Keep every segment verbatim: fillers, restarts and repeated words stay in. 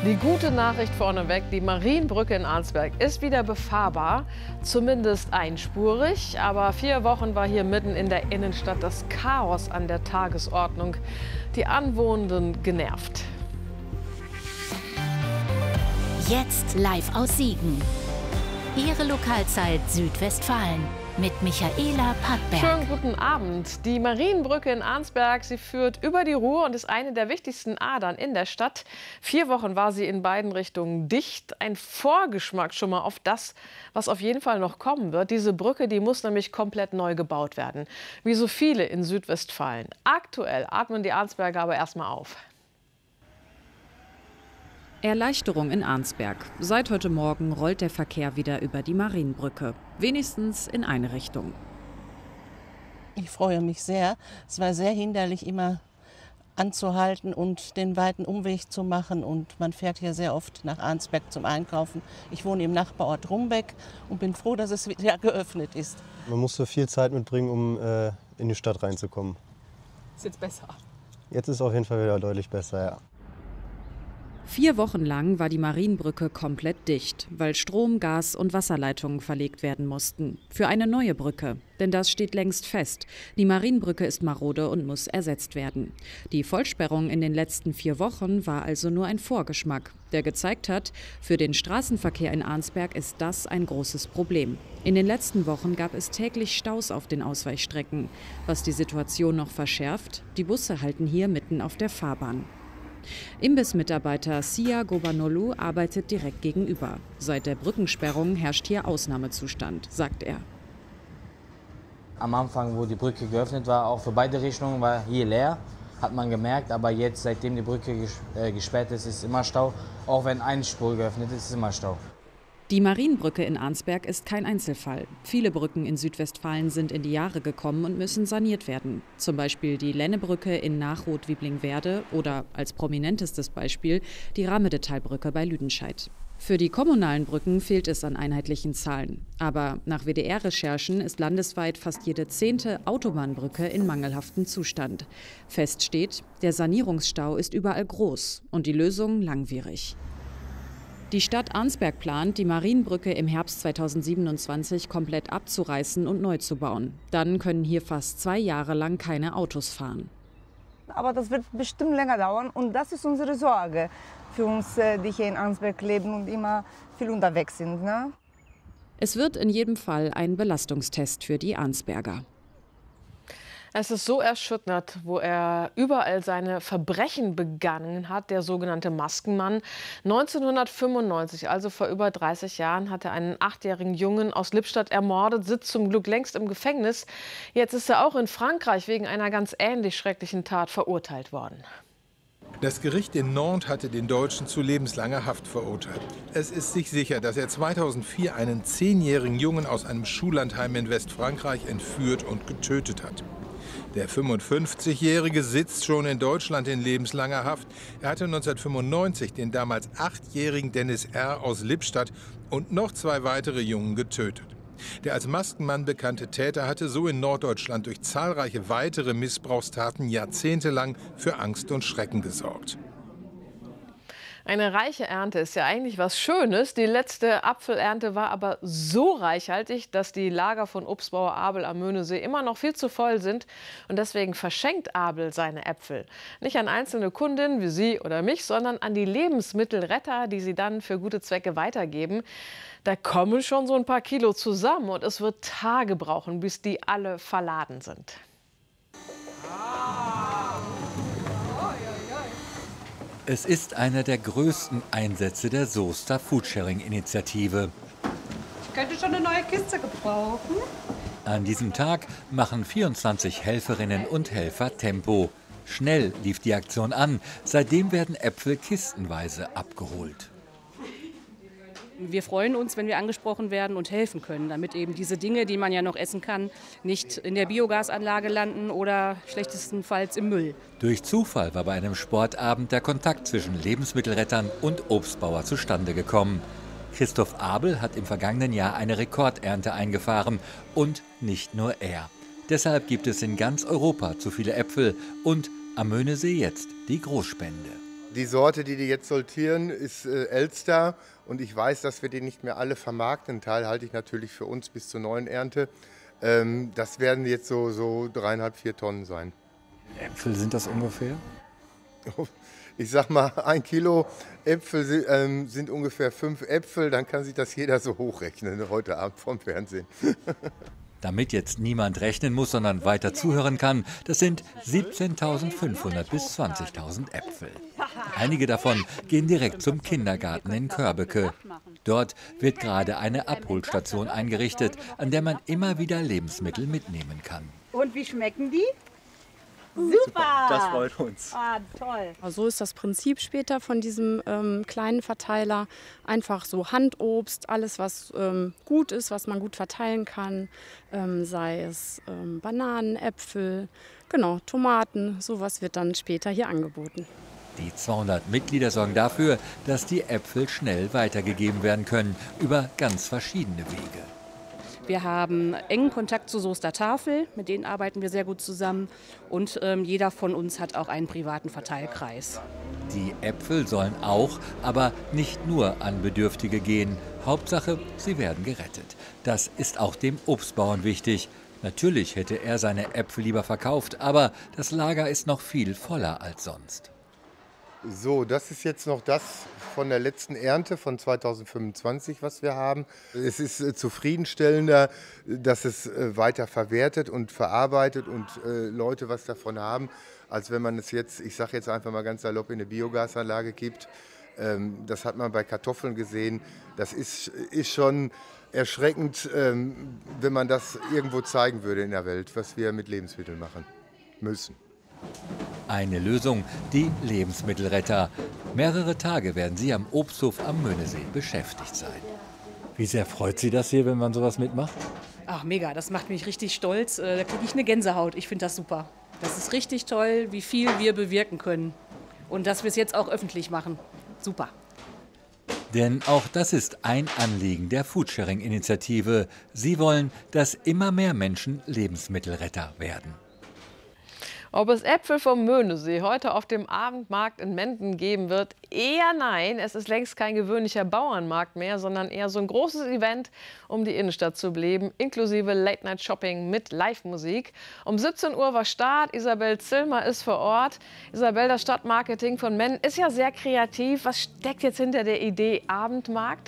Die gute Nachricht vorneweg, die Marienbrücke in Arnsberg ist wieder befahrbar, zumindest einspurig. Aber vier Wochen war hier mitten in der Innenstadt das Chaos an der Tagesordnung. Die Anwohnenden genervt. Jetzt live aus Siegen. Ihre Lokalzeit Südwestfalen mit Michaela Packberg. Schönen guten Abend. Die Marienbrücke in Arnsberg, sie führt über die Ruhr und ist eine der wichtigsten Adern in der Stadt. Vier Wochen war sie in beiden Richtungen dicht. Ein Vorgeschmack schon mal auf das, was auf jeden Fall noch kommen wird. Diese Brücke, die muss nämlich komplett neu gebaut werden. Wie so viele in Südwestfalen. Aktuell atmen die Arnsberger aber erstmal auf. Erleichterung in Arnsberg. Seit heute Morgen rollt der Verkehr wieder über die Marienbrücke. Wenigstens in eine Richtung. Ich freue mich sehr. Es war sehr hinderlich, immer anzuhalten und den weiten Umweg zu machen. Und man fährt hier sehr oft nach Arnsberg zum Einkaufen. Ich wohne im Nachbarort Rumbeck und bin froh, dass es wieder geöffnet ist. Man musste viel Zeit mitbringen, um äh, in die Stadt reinzukommen. Ist jetzt besser? Jetzt ist es auf jeden Fall wieder deutlich besser, ja. Vier Wochen lang war die Marienbrücke komplett dicht, weil Strom, Gas und Wasserleitungen verlegt werden mussten. Für eine neue Brücke. Denn das steht längst fest. Die Marienbrücke ist marode und muss ersetzt werden. Die Vollsperrung in den letzten vier Wochen war also nur ein Vorgeschmack, der gezeigt hat, für den Straßenverkehr in Arnsberg ist das ein großes Problem. In den letzten Wochen gab es täglich Staus auf den Ausweichstrecken. Was die Situation noch verschärft, die Busse halten hier mitten auf der Fahrbahn. Imbissmitarbeiter Sia Gobanolu arbeitet direkt gegenüber. Seit der Brückensperrung herrscht hier Ausnahmezustand, sagt er. Am Anfang, wo die Brücke geöffnet war, auch für beide Richtungen, war hier leer, hat man gemerkt. Aber jetzt, seitdem die Brücke gesperrt ist, ist immer Stau. Auch wenn eine Spur geöffnet ist, ist immer Stau. Die Marienbrücke in Arnsberg ist kein Einzelfall. Viele Brücken in Südwestfalen sind in die Jahre gekommen und müssen saniert werden. Zum Beispiel die Lennebrücke in Nachroth-Wieblingwerde oder als prominentestes Beispiel die Ramedetalbrücke bei Lüdenscheid. Für die kommunalen Brücken fehlt es an einheitlichen Zahlen. Aber nach W D R-Recherchen ist landesweit fast jede zehnte Autobahnbrücke in mangelhaftem Zustand. Fest steht, der Sanierungsstau ist überall groß und die Lösung langwierig. Die Stadt Arnsberg plant, die Marienbrücke im Herbst zweitausendsiebenundzwanzig komplett abzureißen und neu zu bauen. Dann können hier fast zwei Jahre lang keine Autos fahren. Aber das wird bestimmt länger dauern und das ist unsere Sorge für uns, die hier in Arnsberg leben und immer viel unterwegs sind. Ne? Es wird in jedem Fall ein Belastungstest für die Arnsberger. Es ist so erschütternd, wo er überall seine Verbrechen begangen hat, der sogenannte Maskenmann. neunzehnhundertfünfundneunzig, also vor über dreißig Jahren, hat er einen achtjährigen Jungen aus Lippstadt ermordet, sitzt zum Glück längst im Gefängnis. Jetzt ist er auch in Frankreich wegen einer ganz ähnlich schrecklichen Tat verurteilt worden. Das Gericht in Nantes hatte den Deutschen zu lebenslanger Haft verurteilt. Es ist sich sicher, dass er zweitausendvier einen zehnjährigen Jungen aus einem Schullandheim in Westfrankreich entführt und getötet hat. Der fünfundfünfzigjährige sitzt schon in Deutschland in lebenslanger Haft. Er hatte neunzehnhundertfünfundneunzig den damals achtjährigen Dennis R. aus Lippstadt und noch zwei weitere Jungen getötet. Der als Maskenmann bekannte Täter hatte so in Norddeutschland durch zahlreiche weitere Missbrauchstaten jahrzehntelang für Angst und Schrecken gesorgt. Eine reiche Ernte ist ja eigentlich was Schönes. Die letzte Apfelernte war aber so reichhaltig, dass die Lager von Obstbauer Abel am Möhnesee immer noch viel zu voll sind. Und deswegen verschenkt Abel seine Äpfel. Nicht an einzelne Kundinnen wie Sie oder mich, sondern an die Lebensmittelretter, die sie dann für gute Zwecke weitergeben. Da kommen schon so ein paar Kilo zusammen und es wird Tage brauchen, bis die alle verladen sind. Es ist einer der größten Einsätze der Soester Foodsharing-Initiative. Ich könnte schon eine neue Kiste gebrauchen. An diesem Tag machen vierundzwanzig Helferinnen und Helfer Tempo. Schnell lief die Aktion an. Seitdem werden Äpfel kistenweise abgeholt. Wir freuen uns, wenn wir angesprochen werden und helfen können, damit eben diese Dinge, die man ja noch essen kann, nicht in der Biogasanlage landen oder schlechtestenfalls im Müll. Durch Zufall war bei einem Sportabend der Kontakt zwischen Lebensmittelrettern und Obstbauer zustande gekommen. Christoph Abel hat im vergangenen Jahr eine Rekordernte eingefahren und nicht nur er. Deshalb gibt es in ganz Europa zu viele Äpfel und am Möhnesee jetzt die Großspende. Die Sorte, die die jetzt sortieren, ist äh, Elster. Und ich weiß, dass wir die nicht mehr alle vermarkten. Einen Teil halte ich natürlich für uns bis zur neuen Ernte. Ähm, das werden jetzt so, so dreieinhalb, vier Tonnen sein. Äpfel sind das ungefähr? Ich sag mal, ein Kilo Äpfel ähm, sind ungefähr fünf Äpfel. Dann kann sich das jeder so hochrechnen heute Abend vom Fernsehen. Damit jetzt niemand rechnen muss, sondern weiter zuhören kann, das sind siebzehntausendfünfhundert bis zwanzigtausend Äpfel. Einige davon gehen direkt zum Kindergarten in Körbeke. Dort wird gerade eine Abholstation eingerichtet, an der man immer wieder Lebensmittel mitnehmen kann. Und wie schmecken die? Super! Das freut uns. Ah, toll. So ist das Prinzip später von diesem ähm, kleinen Verteiler. Einfach so Handobst, alles was ähm, gut ist, was man gut verteilen kann. Ähm, sei es ähm, Bananen, Äpfel, genau, Tomaten. Sowas wird dann später hier angeboten. Die zweihundert Mitglieder sorgen dafür, dass die Äpfel schnell weitergegeben werden können, über ganz verschiedene Wege. Wir haben engen Kontakt zur Soester Tafel, mit denen arbeiten wir sehr gut zusammen. Und ähm, jeder von uns hat auch einen privaten Verteilkreis. Die Äpfel sollen auch, aber nicht nur an Bedürftige gehen. Hauptsache, sie werden gerettet. Das ist auch dem Obstbauern wichtig. Natürlich hätte er seine Äpfel lieber verkauft, aber das Lager ist noch viel voller als sonst. So, das ist jetzt noch das von der letzten Ernte von zweitausendfünfundzwanzig, was wir haben. Es ist äh, zufriedenstellender, dass es äh, weiter verwertet und verarbeitet und äh, Leute was davon haben, als wenn man es jetzt, ich sage jetzt einfach mal ganz salopp, in eine Biogasanlage gibt. Ähm, das hat man bei Kartoffeln gesehen. Das ist, ist schon erschreckend, ähm, wenn man das irgendwo zeigen würde in der Welt, was wir mit Lebensmitteln machen müssen. Eine Lösung, die Lebensmittelretter. Mehrere Tage werden sie am Obsthof am Möhnesee beschäftigt sein. Wie sehr freut Sie das hier, wenn man sowas mitmacht? Ach, mega, das macht mich richtig stolz. Äh, Da kriege ich eine Gänsehaut. Ich finde das super. Das ist richtig toll, wie viel wir bewirken können. Und dass wir es jetzt auch öffentlich machen. Super. Denn auch das ist ein Anliegen der Foodsharing-Initiative. Sie wollen, dass immer mehr Menschen Lebensmittelretter werden. Ob es Äpfel vom Möhnesee heute auf dem Abendmarkt in Menden geben wird? Eher nein. Es ist längst kein gewöhnlicher Bauernmarkt mehr, sondern eher so ein großes Event, um die Innenstadt zu beleben, inklusive Late-Night-Shopping mit Live-Musik. Um siebzehn Uhr war Start. Isabel Zillmer ist vor Ort. Isabel, das Stadtmarketing von Menden ist ja sehr kreativ. Was steckt jetzt hinter der Idee Abendmarkt?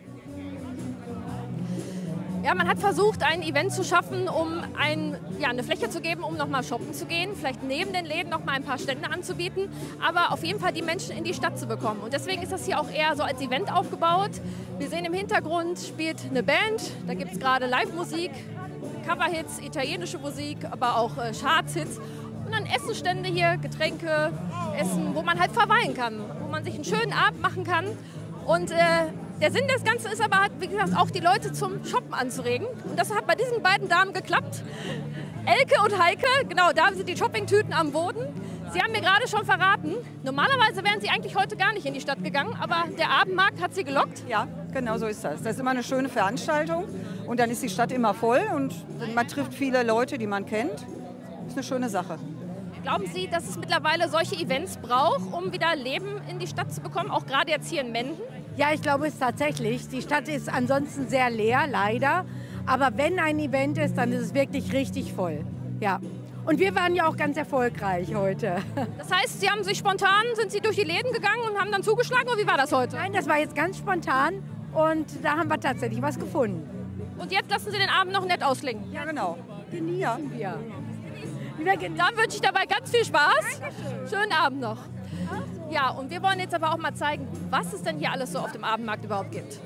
Ja, man hat versucht, ein Event zu schaffen, um ein, ja, eine Fläche zu geben, um noch mal shoppen zu gehen, vielleicht neben den Läden noch mal ein paar Stände anzubieten, aber auf jeden Fall die Menschen in die Stadt zu bekommen. Und deswegen ist das hier auch eher so als Event aufgebaut. Wir sehen im Hintergrund spielt eine Band, da gibt es gerade Live-Musik, Coverhits, italienische Musik, aber auch äh, Charts-Hits. Und dann Essenstände hier, Getränke, Essen, wo man halt verweilen kann, wo man sich einen schönen Abend machen kann. Und äh, der Sinn des Ganzen ist aber, wie gesagt, auch die Leute zum Shoppen anzuregen. Und das hat bei diesen beiden Damen geklappt. Elke und Heike, genau, da sind die Shoppingtüten am Boden. Sie haben mir gerade schon verraten, normalerweise wären sie eigentlich heute gar nicht in die Stadt gegangen, aber der Abendmarkt hat sie gelockt. Ja, genau so ist das. Das ist immer eine schöne Veranstaltung und dann ist die Stadt immer voll und man trifft viele Leute, die man kennt. Das ist eine schöne Sache. Glauben Sie, dass es mittlerweile solche Events braucht, um wieder Leben in die Stadt zu bekommen, auch gerade jetzt hier in Menden? Ja, ich glaube es tatsächlich. Die Stadt ist ansonsten sehr leer, leider. Aber wenn ein Event ist, dann ist es wirklich richtig voll. Ja. Und wir waren ja auch ganz erfolgreich heute. Das heißt, Sie haben sich spontan, sind Sie durch die Läden gegangen und haben dann zugeschlagen, oder wie war das heute? Nein, das war jetzt ganz spontan und da haben wir tatsächlich was gefunden. Und jetzt lassen Sie den Abend noch nett ausklingen? Ja, genau. Genießen ja. wir. Dann wünsche ich dabei ganz viel Spaß. Dankeschön. Schönen Abend noch. Ja, und wir wollen jetzt aber auch mal zeigen, was es denn hier alles so auf dem Abendmarkt überhaupt gibt.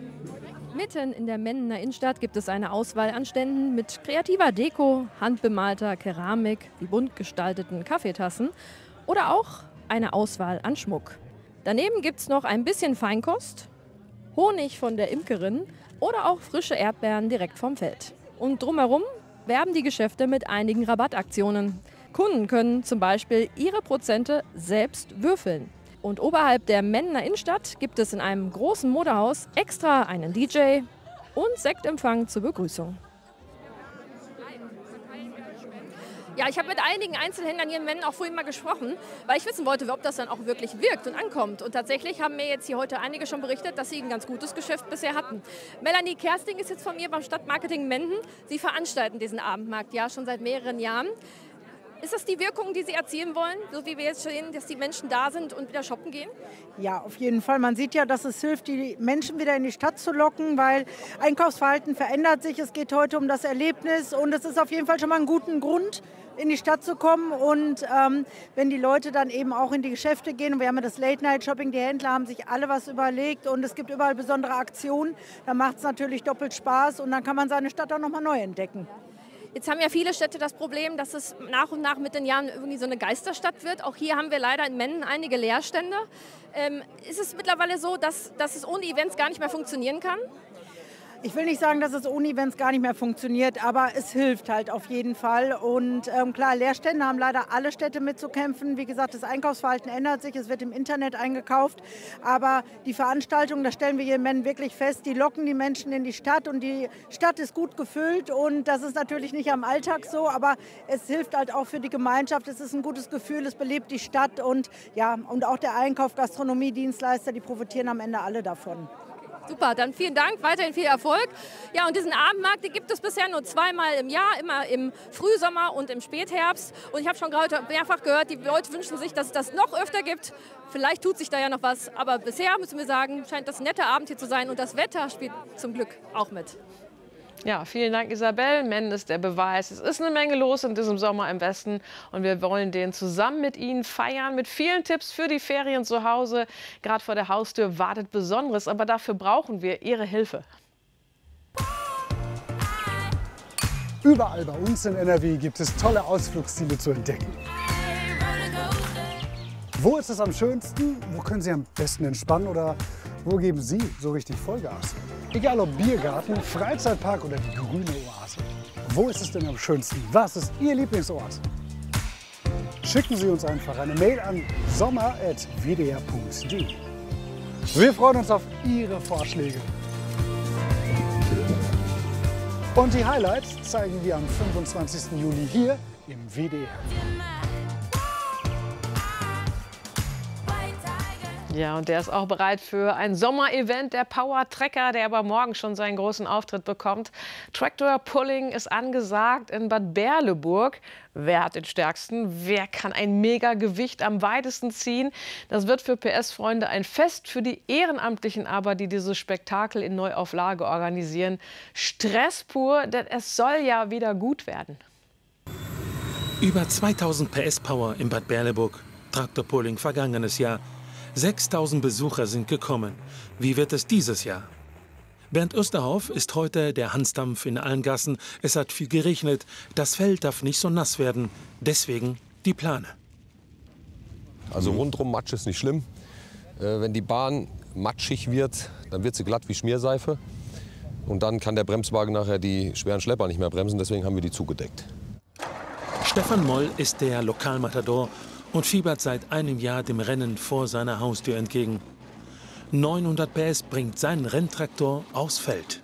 Mitten in der Mendener Innenstadt gibt es eine Auswahl an Ständen mit kreativer Deko, handbemalter Keramik, wie bunt gestalteten Kaffeetassen oder auch eine Auswahl an Schmuck. Daneben gibt es noch ein bisschen Feinkost, Honig von der Imkerin oder auch frische Erdbeeren direkt vom Feld. Und drumherum werben die Geschäfte mit einigen Rabattaktionen. Kunden können zum Beispiel ihre Prozente selbst würfeln. Und oberhalb der Mendener Innenstadt gibt es in einem großen Modehaus extra einen D J und Sektempfang zur Begrüßung. Ja, ich habe mit einigen Einzelhändlern hier in Mennen auch vorhin mal gesprochen, weil ich wissen wollte, ob das dann auch wirklich wirkt und ankommt. Und tatsächlich haben mir jetzt hier heute einige schon berichtet, dass sie ein ganz gutes Geschäft bisher hatten. Melanie Kersting ist jetzt von mir beim Stadtmarketing Menden. Sie veranstalten diesen Abendmarkt ja schon seit mehreren Jahren. Ist das die Wirkung, die Sie erzielen wollen, so wie wir jetzt sehen, dass die Menschen da sind und wieder shoppen gehen? Ja, auf jeden Fall. Man sieht ja, dass es hilft, die Menschen wieder in die Stadt zu locken, weil Einkaufsverhalten verändert sich. Es geht heute um das Erlebnis und es ist auf jeden Fall schon mal ein guter Grund, in die Stadt zu kommen. Und ähm, wenn die Leute dann eben auch in die Geschäfte gehen, und wir haben ja das Late-Night-Shopping, die Händler haben sich alle was überlegt und es gibt überall besondere Aktionen, dann macht es natürlich doppelt Spaß und dann kann man seine Stadt auch noch mal neu entdecken. Jetzt haben ja viele Städte das Problem, dass es nach und nach mit den Jahren irgendwie so eine Geisterstadt wird. Auch hier haben wir leider in Mennen einige Leerstände. Ähm, ist es mittlerweile so, dass, dass es ohne Events gar nicht mehr funktionieren kann? Ich will nicht sagen, dass es ohne Events gar nicht mehr funktioniert, aber es hilft halt auf jeden Fall. Und ähm, klar, Leerstände haben leider alle Städte mitzukämpfen. Wie gesagt, das Einkaufsverhalten ändert sich, es wird im Internet eingekauft. Aber die Veranstaltungen, das stellen wir hier in Mennen wirklich fest, die locken die Menschen in die Stadt und die Stadt ist gut gefüllt. Und das ist natürlich nicht am Alltag so, aber es hilft halt auch für die Gemeinschaft. Es ist ein gutes Gefühl, es belebt die Stadt und, ja, und auch der Einkauf, Gastronomie, Dienstleister, die profitieren am Ende alle davon. Super, dann vielen Dank, weiterhin viel Erfolg. Ja, und diesen Abendmarkt, den gibt es bisher nur zweimal im Jahr, immer im Frühsommer und im Spätherbst. Und ich habe schon gerade mehrfach gehört, die Leute wünschen sich, dass es das noch öfter gibt. Vielleicht tut sich da ja noch was, aber bisher müssen wir sagen, scheint das ein netter Abend hier zu sein und das Wetter spielt zum Glück auch mit. Ja, vielen Dank, Isabel. Mennen ist der Beweis. Es ist eine Menge los in diesem Sommer im Westen und wir wollen den zusammen mit Ihnen feiern, mit vielen Tipps für die Ferien zu Hause. Gerade vor der Haustür wartet Besonderes, aber dafür brauchen wir Ihre Hilfe. Überall bei uns in N R W gibt es tolle Ausflugsziele zu entdecken. Wo ist es am schönsten? Wo können Sie am besten entspannen? Oder wo geben Sie so richtig Vollgas? Egal ob Biergarten, Freizeitpark oder die grüne Oase. Wo ist es denn am schönsten? Was ist Ihr Lieblingsort? Schicken Sie uns einfach eine Mail an sommer at w d r punkt d e. Wir freuen uns auf Ihre Vorschläge. Und die Highlights zeigen wir am fünfundzwanzigsten Juli hier im W D R. Ja, und der ist auch bereit für ein Sommerevent, der Power Trecker, der aber morgen schon seinen großen Auftritt bekommt. Tractor Pulling ist angesagt in Bad Berleburg. Wer hat den stärksten? Wer kann ein Megagewicht am weitesten ziehen? Das wird für P S-Freunde ein Fest, für die Ehrenamtlichen aber, die dieses Spektakel in Neuauflage organisieren. Stress pur, denn es soll ja wieder gut werden. Über zweitausend P S Power in Bad Berleburg. Tractor Pulling vergangenes Jahr. sechstausend Besucher sind gekommen. Wie wird es dieses Jahr? Bernd Osterhoff ist heute der Hansdampf in allen Gassen. Es hat viel geregnet. Das Feld darf nicht so nass werden. Deswegen die Plane. Also rundrum Matsch ist nicht schlimm. Äh, wenn die Bahn matschig wird, dann wird sie glatt wie Schmierseife. Und dann kann der Bremswagen nachher die schweren Schlepper nicht mehr bremsen. Deswegen haben wir die zugedeckt. Stefan Moll ist der Lokalmatador und fiebert seit einem Jahr dem Rennen vor seiner Haustür entgegen. neunhundert P S bringt sein Renntraktor aufs Feld.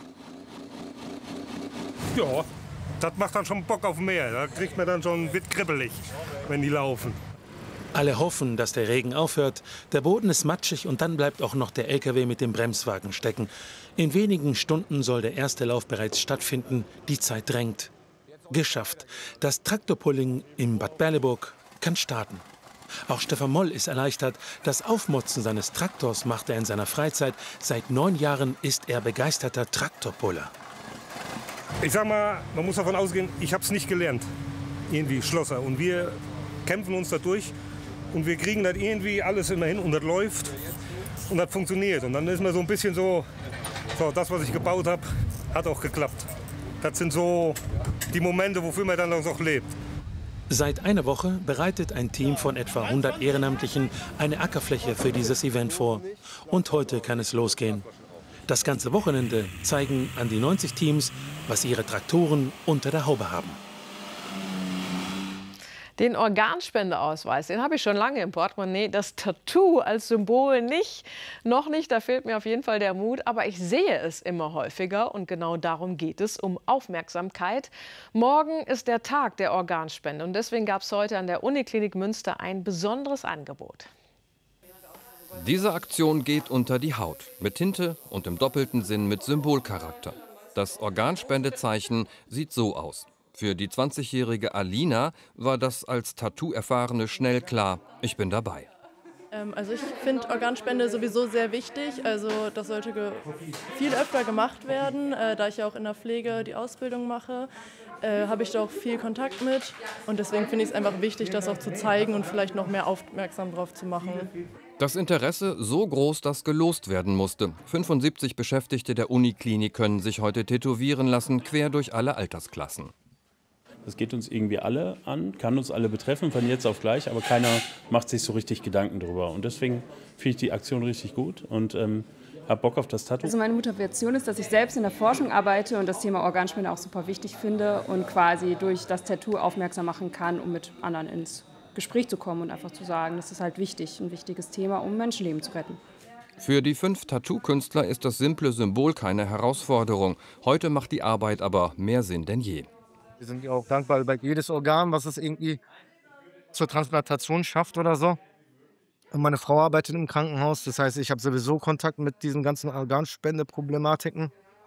Ja, das macht dann schon Bock auf mehr. Da kriegt man dann schon, wird kribbelig, wenn die laufen. Alle hoffen, dass der Regen aufhört. Der Boden ist matschig und dann bleibt auch noch der L K W mit dem Bremswagen stecken. In wenigen Stunden soll der erste Lauf bereits stattfinden. Die Zeit drängt. Geschafft. Das Traktorpulling in Bad Berleburg kann starten. Auch Stefan Moll ist erleichtert. Das Aufmotzen seines Traktors macht er in seiner Freizeit. Seit neun Jahren ist er begeisterter Traktorpuller. Ich sag mal, man muss davon ausgehen, ich habe es nicht gelernt. Irgendwie Schlosser. Und wir kämpfen uns da durch. Und wir kriegen das irgendwie alles immer hin. Und das läuft. Und das funktioniert. Und dann ist man so ein bisschen so, so das, was ich gebaut habe, hat auch geklappt. Das sind so die Momente, wofür man dann auch lebt. Seit einer Woche bereitet ein Team von etwa hundert Ehrenamtlichen eine Ackerfläche für dieses Event vor. Und heute kann es losgehen. Das ganze Wochenende zeigen an die neunzig Teams, was ihre Traktoren unter der Haube haben. Den Organspendeausweis, den habe ich schon lange im Portemonnaie. Das Tattoo als Symbol nicht, noch nicht, da fehlt mir auf jeden Fall der Mut. Aber ich sehe es immer häufiger und genau darum geht es, um Aufmerksamkeit. Morgen ist der Tag der Organspende und deswegen gab es heute an der Uniklinik Münster ein besonderes Angebot. Diese Aktion geht unter die Haut, mit Tinte und im doppelten Sinn mit Symbolcharakter. Das Organspendezeichen sieht so aus. Für die zwanzigjährige Alina war das als Tattoo-Erfahrene schnell klar, ich bin dabei. Ähm, also ich finde Organspende sowieso sehr wichtig. Also das sollte ge viel öfter gemacht werden. Äh, da ich ja auch in der Pflege die Ausbildung mache, äh, habe ich da auch viel Kontakt mit. Und deswegen finde ich es einfach wichtig, das auch zu zeigen und vielleicht noch mehr aufmerksam drauf zu machen. Das Interesse so groß, dass gelost werden musste. fünfundsiebzig Beschäftigte der Uniklinik können sich heute tätowieren lassen, quer durch alle Altersklassen. Das geht uns irgendwie alle an, kann uns alle betreffen, von jetzt auf gleich, aber keiner macht sich so richtig Gedanken drüber. Und deswegen finde ich die Aktion richtig gut und ähm, habe Bock auf das Tattoo. Also meine Motivation ist, dass ich selbst in der Forschung arbeite und das Thema Organspende auch super wichtig finde und quasi durch das Tattoo aufmerksam machen kann, um mit anderen ins Gespräch zu kommen und einfach zu sagen, das ist halt wichtig, ein wichtiges Thema, um Menschenleben zu retten. Für die fünf Tattoo-Künstler ist das simple Symbol keine Herausforderung. Heute macht die Arbeit aber mehr Sinn denn je. Wir sind ja auch dankbar über jedes Organ, was es irgendwie zur Transplantation schafft oder so. Und meine Frau arbeitet im Krankenhaus, das heißt, ich habe sowieso Kontakt mit diesen ganzen Organspendeproblematiken.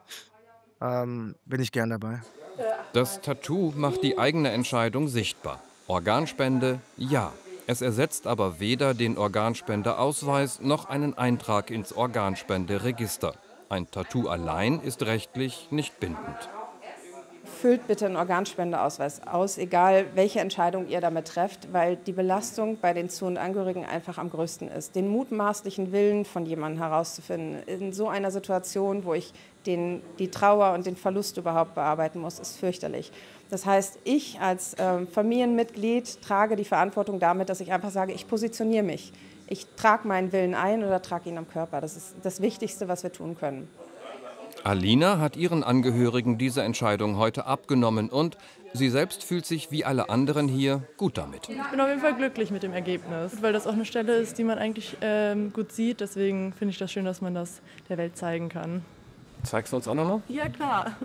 Ähm, bin ich gern dabei. Das Tattoo macht die eigene Entscheidung sichtbar. Organspende, ja. Es ersetzt aber weder den Organspendeausweis noch einen Eintrag ins Organspenderegister. Ein Tattoo allein ist rechtlich nicht bindend. Füllt bitte einen Organspendeausweis aus, egal welche Entscheidung ihr damit trefft, weil die Belastung bei den Zu- und Angehörigen einfach am größten ist. Den mutmaßlichen Willen von jemandem herauszufinden, in so einer Situation, wo ich den, die Trauer und den Verlust überhaupt bearbeiten muss, ist fürchterlich. Das heißt, ich als äh, Familienmitglied trage die Verantwortung damit, dass ich einfach sage, ich positioniere mich. Ich trage meinen Willen ein oder trage ihn am Körper. Das ist das Wichtigste, was wir tun können. Alina hat ihren Angehörigen diese Entscheidung heute abgenommen und sie selbst fühlt sich wie alle anderen hier gut damit. Ich bin auf jeden Fall glücklich mit dem Ergebnis, weil das auch eine Stelle ist, die man eigentlich ähm, gut sieht. Deswegen finde ich das schön, dass man das der Welt zeigen kann. Zeigst du uns auch noch mal? Ja, klar.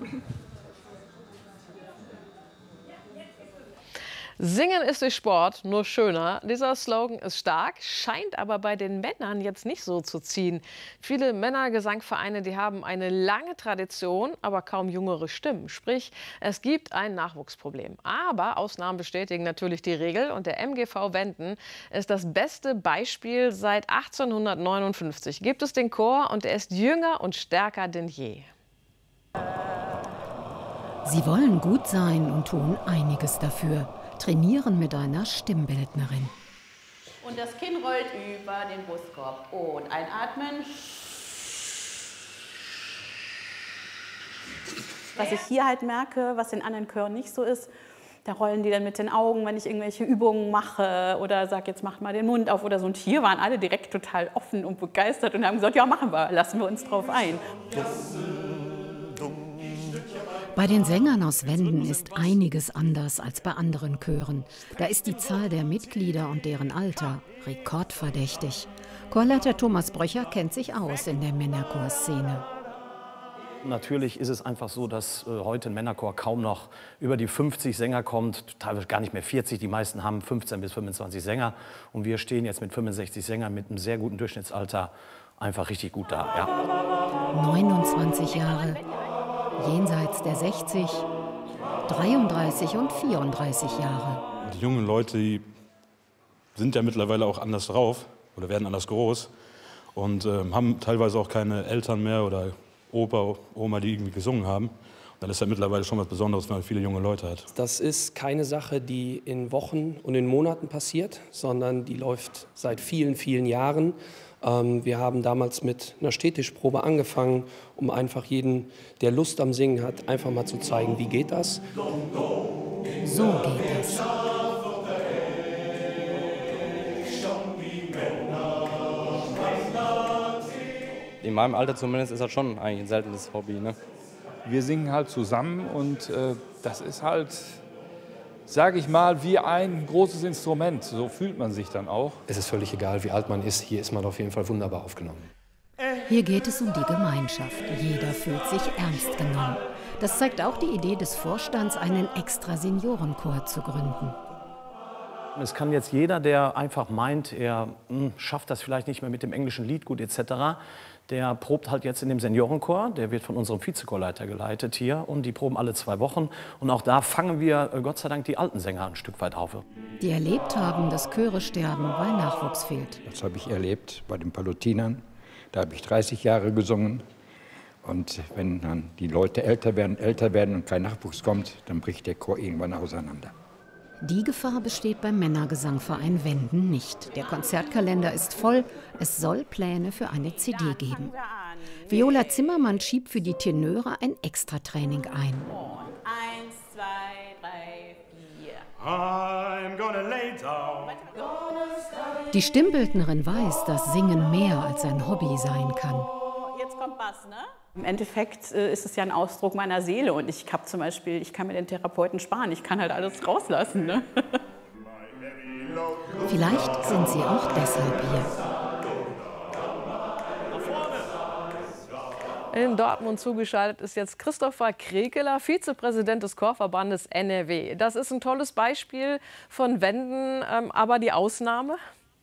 Singen ist durch Sport nur schöner. Dieser Slogan ist stark, scheint aber bei den Männern jetzt nicht so zu ziehen. Viele Männergesangvereine, die haben eine lange Tradition, aber kaum jüngere Stimmen. Sprich, es gibt ein Nachwuchsproblem. Aber Ausnahmen bestätigen natürlich die Regel. Und der M G V Wenden ist das beste Beispiel. Seit achtzehnhundertneunundfünfzig gibt es den Chor und er ist jünger und stärker denn je. Sie wollen gut sein und tun einiges dafür. Trainieren mit einer Stimmbildnerin. Und das Kinn rollt über den Brustkorb. Und einatmen. Was ich hier halt merke, was in anderen Chören nicht so ist, da rollen die dann mit den Augen, wenn ich irgendwelche Übungen mache oder sage, jetzt macht mal den Mund auf oder so. Und hier waren alle direkt total offen und begeistert und haben gesagt, ja, machen wir, lassen wir uns drauf ein. Bei den Sängern aus Wenden ist einiges anders als bei anderen Chören. Da ist die Zahl der Mitglieder und deren Alter rekordverdächtig. Chorleiter Thomas Bröcher kennt sich aus in der Männerchorszene. Natürlich ist es einfach so, dass äh, heute ein Männerchor kaum noch über die fünfzig Sänger kommt, teilweise gar nicht mehr vierzig. Die meisten haben fünfzehn bis fünfundzwanzig Sänger. Und wir stehen jetzt mit fünfundsechzig Sängern mit einem sehr guten Durchschnittsalter einfach richtig gut da. Ja. neunundzwanzig Jahre. Jenseits der sechzig, dreiunddreißig und vierunddreißig Jahre. Die jungen Leute, die sind ja mittlerweile auch anders drauf oder werden anders groß und äh, haben teilweise auch keine Eltern mehr oder Opa, Oma, die irgendwie gesungen haben. Und dann ist ja mittlerweile schon was Besonderes, wenn man viele junge Leute hat. Das ist keine Sache, die in Wochen und in Monaten passiert, sondern die läuft seit vielen, vielen Jahren. Wir haben damals mit einer Städtischprobe angefangen, um einfach jeden, der Lust am Singen hat, einfach mal zu zeigen, wie geht das. So geht es. In meinem Alter zumindest ist das schon eigentlich ein seltenes Hobby. Ne? Wir singen halt zusammen und äh, das ist halt sage ich mal, wie ein großes Instrument. So fühlt man sich dann auch. Es ist völlig egal, wie alt man ist. Hier ist man auf jeden Fall wunderbar aufgenommen. Hier geht es um die Gemeinschaft. Jeder fühlt sich ernst genommen. Das zeigt auch die Idee des Vorstands, einen extra Seniorenchor zu gründen. Es kann jetzt jeder, der einfach meint, er mh, schafft das vielleicht nicht mehr mit dem englischen Liedgut et cetera, der probt halt jetzt in dem Seniorenchor. Der wird von unserem Vizechorleiter geleitet hier und die proben alle zwei Wochen. Und auch da fangen wir, Gott sei Dank, die alten Sänger ein Stück weit auf. Die erlebt haben, dass Chöre sterben, weil Nachwuchs fehlt. Das habe ich erlebt bei den Palutinern. Da habe ich dreißig Jahre gesungen. Und wenn dann die Leute älter werden, älter werden und kein Nachwuchs kommt, dann bricht der Chor irgendwann auseinander. Die Gefahr besteht beim Männergesangverein Wenden nicht. Der Konzertkalender ist voll. Es soll Pläne für eine C D geben. Viola Zimmermann schiebt für die Tenöre ein Extratraining ein. Eins, zwei, drei, vier. I'm gonna lay down. Die Stimmbildnerin weiß, dass Singen mehr als ein Hobby sein kann. Jetzt kommt Bass, ne? Im Endeffekt äh, ist es ja ein Ausdruck meiner Seele und ich habe zum Beispiel, ich kann mir den Therapeuten sparen, ich kann halt alles rauslassen. Ne? Vielleicht sind sie auch deshalb hier. In Dortmund zugeschaltet ist jetzt Christopher Krekeler, Vizepräsident des Chorverbandes N R W. Das ist ein tolles Beispiel von Wenden, ähm, aber die Ausnahme?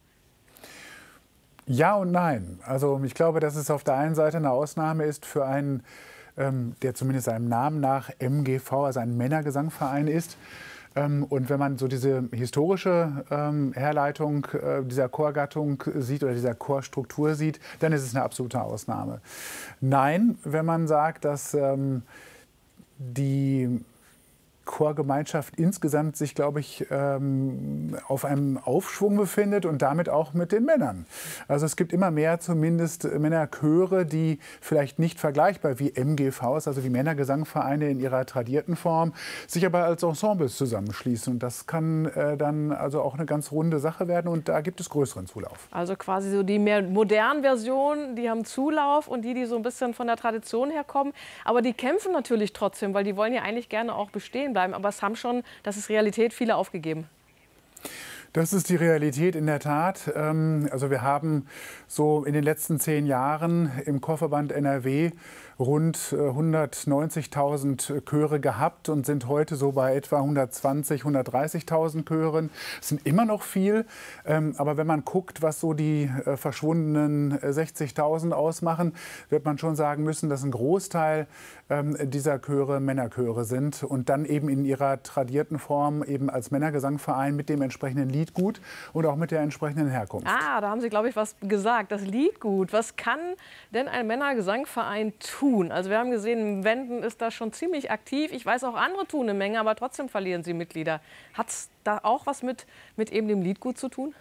Ja und nein. Also ich glaube, dass es auf der einen Seite eine Ausnahme ist für einen, ähm, der zumindest seinem Namen nach M G V, also ein Männergesangverein ist. Ähm, und wenn man so diese historische ähm, Herleitung äh, dieser Chorgattung sieht oder dieser Chorstruktur sieht, dann ist es eine absolute Ausnahme. Nein, wenn man sagt, dass ähm, die Chorgemeinschaft insgesamt sich, glaube ich, ähm, auf einem Aufschwung befindet und damit auch mit den Männern. Also es gibt immer mehr zumindest Männerchöre, die vielleicht nicht vergleichbar wie M G Vs, also wie Männergesangvereine in ihrer tradierten Form, sich aber als Ensembles zusammenschließen. Und das kann äh, dann also auch eine ganz runde Sache werden und da gibt es größeren Zulauf. Also quasi so die mehr modernen Versionen, die haben Zulauf und die, die so ein bisschen von der Tradition herkommen. Aber die kämpfen natürlich trotzdem, weil die wollen ja eigentlich gerne auch bestehen bleiben. Aber es haben schon, das ist Realität, viele aufgegeben. Das ist die Realität in der Tat. Also wir haben so in den letzten zehn Jahren im Chorverband N R W rund hundertneunzigtausend Chöre gehabt und sind heute so bei etwa hundertzwanzig, hundertdreißigtausend Chören. Das sind immer noch viel, aber wenn man guckt, was so die verschwundenen sechzigtausend ausmachen, wird man schon sagen müssen, dass ein Großteil dieser Chöre Männerchöre sind und dann eben in ihrer tradierten Form eben als Männergesangverein mit dem entsprechenden Liedgut und auch mit der entsprechenden Herkunft. Ah, da haben Sie, glaube ich, was gesagt. Das Liedgut. Was kann denn ein Männergesangverein tun? Also wir haben gesehen, Wenden ist da schon ziemlich aktiv. Ich weiß, auch andere tun eine Menge, aber trotzdem verlieren sie Mitglieder. Hat es da auch was mit, mit eben dem Liedgut zu tun?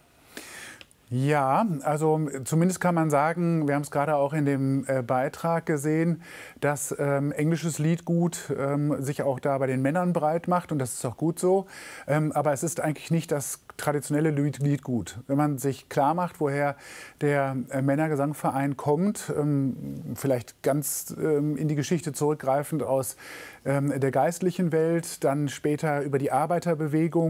Ja, also zumindest kann man sagen, wir haben es gerade auch in dem äh, Beitrag gesehen, dass ähm, englisches Liedgut ähm, sich auch da bei den Männern breit macht und das ist auch gut so. Ähm, aber es ist eigentlich nicht das traditionelle Lied, Liedgut. Wenn man sich klar macht, woher der äh, Männergesangverein kommt, ähm, vielleicht ganz ähm, in die Geschichte zurückgreifend aus ähm, der geistlichen Welt, dann später über die Arbeiterbewegung,